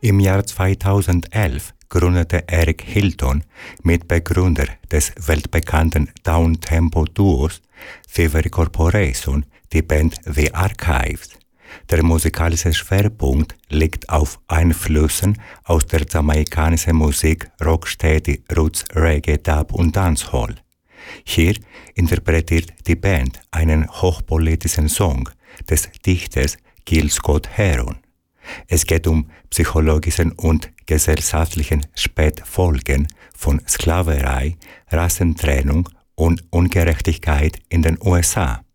Im Jahr 2011 gründete Eric Hilton, Mitbegründer des weltbekannten Downtempo-Duos Thievery Corporation, die Band The Archives. Der musikalische Schwerpunkt liegt auf Einflüssen aus der jamaikanischen Musik, Rocksteady, Roots, Reggae, Dub und Dancehall. Hier interpretiert die Band einen hochpolitischen Song des Dichters Gil Scott-Heron. Es geht um psychologischen und gesellschaftlichen Spätfolgen von Sklaverei, Rassentrennung und Ungerechtigkeit in den USA.